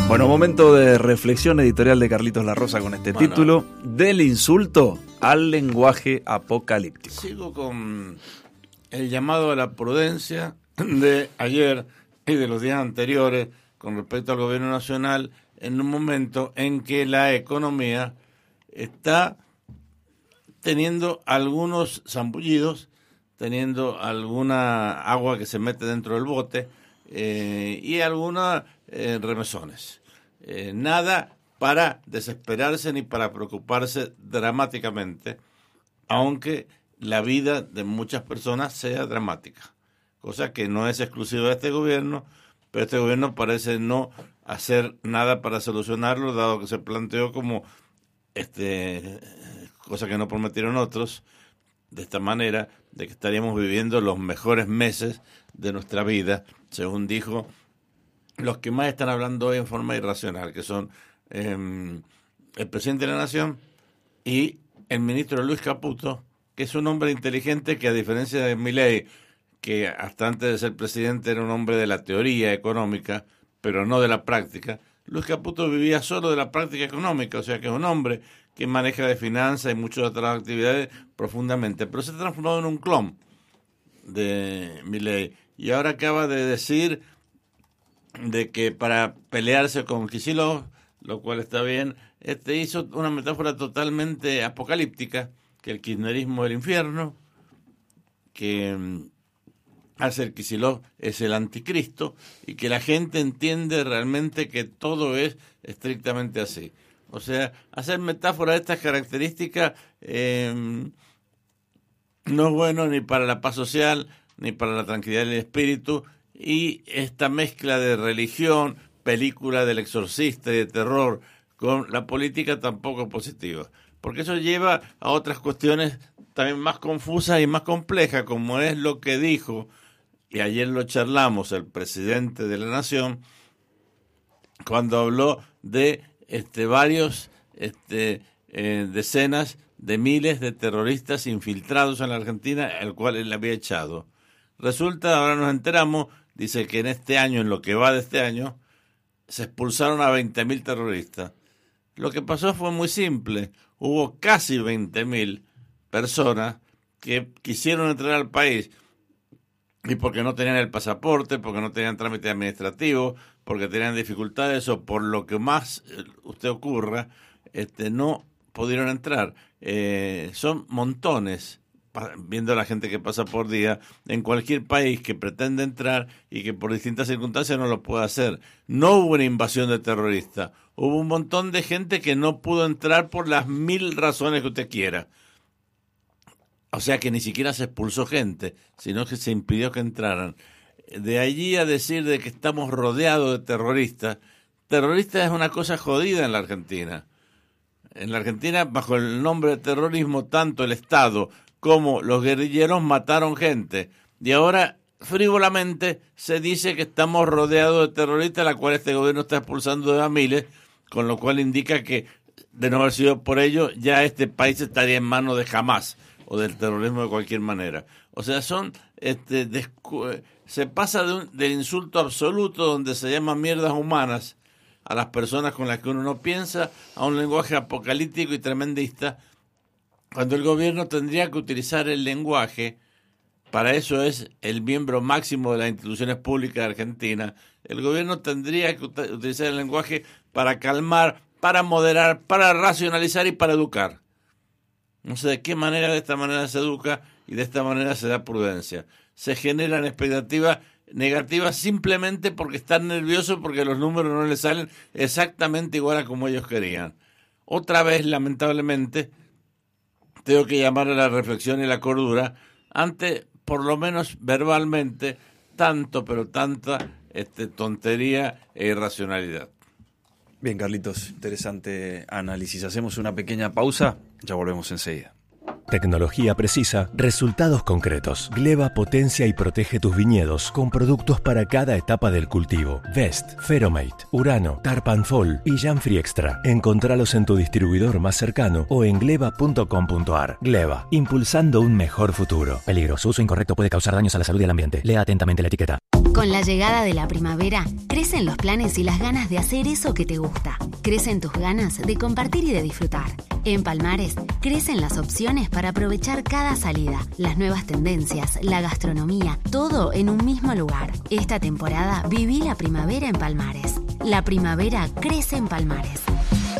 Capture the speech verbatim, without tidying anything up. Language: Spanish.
Bueno, momento de reflexión editorial de Carlitos La Rosa con este bueno, título, del insulto al lenguaje apocalíptico. Sigo con el llamado a la prudencia de ayer y de los días anteriores con respecto al gobierno nacional en un momento en que la economía está teniendo algunos zambullidos, teniendo alguna agua que se mete dentro del bote eh, y algunos eh, remesones. Eh, nada para desesperarse ni para preocuparse dramáticamente, aunque la vida de muchas personas sea dramática, cosa que no es exclusiva de este gobierno, pero este gobierno parece no hacer nada para solucionarlo, dado que se planteó como este cosa que no prometieron otros, de esta manera, de que estaríamos viviendo los mejores meses de nuestra vida, según dijo los que más están hablando hoy en forma irracional, que son eh, el presidente de la Nación y el ministro Luis Caputo, que es un hombre inteligente que, a diferencia de Milei, que hasta antes de ser presidente era un hombre de la teoría económica, pero no de la práctica, Luis Caputo vivía solo de la práctica económica, o sea que es un hombre que maneja de finanzas y muchas otras actividades profundamente, pero se ha transformado en un clon de Milei. Y ahora acaba de decir de que para pelearse con Kicillof, lo cual está bien, este hizo una metáfora totalmente apocalíptica, que el kirchnerismo es el infierno, que hace el Kicillof es el anticristo, y que la gente entiende realmente que todo es estrictamente así. O sea, hacer metáforas de estas características eh, no es bueno ni para la paz social, ni para la tranquilidad del espíritu, y esta mezcla de religión, película del exorcista y de terror con la política tampoco es positiva, porque eso lleva a otras cuestiones también más confusas y más complejas, como es lo que dijo, y ayer lo charlamos, el presidente de la Nación, cuando habló de este varios este eh, decenas de miles de terroristas infiltrados en la Argentina, al cual él había echado. Resulta, ahora nos enteramos, dice que en este año, en lo que va de este año, se expulsaron a veinte mil terroristas. Lo que pasó fue muy simple. Hubo casi veinte mil personas que quisieron entrar al país, y porque no tenían el pasaporte, porque no tenían trámite administrativo, porque tenían dificultades o por lo que más usted ocurra, este, no pudieron entrar. Eh, son montones, viendo a la gente que pasa por día en cualquier país que pretende entrar y que por distintas circunstancias no lo puede hacer. No hubo una invasión de terroristas, hubo un montón de gente que no pudo entrar por las mil razones que usted quiera. O sea que ni siquiera se expulsó gente, sino que se impidió que entraran. De allí a decir de que estamos rodeados de terroristas, terroristas es una cosa jodida en la Argentina. En la Argentina, bajo el nombre de terrorismo, tanto el Estado como los guerrilleros mataron gente. Y ahora, frívolamente, se dice que estamos rodeados de terroristas, la cual este gobierno está expulsando de a miles, con lo cual indica que, de no haber sido por ello, ya este país estaría en manos de Hamas o del terrorismo de cualquier manera. O sea, son este descu- se pasa de un, del insulto absoluto, donde se llaman mierdas humanas a las personas con las que uno no piensa, a un lenguaje apocalíptico y tremendista, cuando el gobierno tendría que utilizar el lenguaje, para eso es el miembro máximo de las instituciones públicas de Argentina, el gobierno tendría que ut- utilizar el lenguaje para calmar, para moderar, para racionalizar y para educar. No sé de qué manera, de esta manera se educa y de esta manera se da prudencia. Se generan expectativas negativas simplemente porque están nerviosos, porque los números no les salen exactamente igual a como ellos querían. Otra vez, lamentablemente, tengo que llamar a la reflexión y la cordura ante, por lo menos verbalmente, tanto, pero tanta este, tontería e irracionalidad. Bien, Carlitos, interesante análisis. Hacemos una pequeña pausa, ya volvemos enseguida. Tecnología precisa, resultados concretos. Gleba potencia y protege tus viñedos con productos para cada etapa del cultivo. Vest, Feromate, Urano, Tarpan Fall y Janfree Extra. Encontralos en tu distribuidor más cercano o en gleba punto com punto ar. Gleba, impulsando un mejor futuro. Peligro, su uso incorrecto puede causar daños a la salud y al ambiente. Lea atentamente la etiqueta. Con la llegada de la primavera, crecen los planes y las ganas de hacer eso que te gusta. Crecen tus ganas de compartir y de disfrutar. En Palmares, crecen las opciones para aprovechar cada salida, las nuevas tendencias, la gastronomía, todo en un mismo lugar. Esta temporada viví la primavera en Palmares. La primavera crece en Palmares.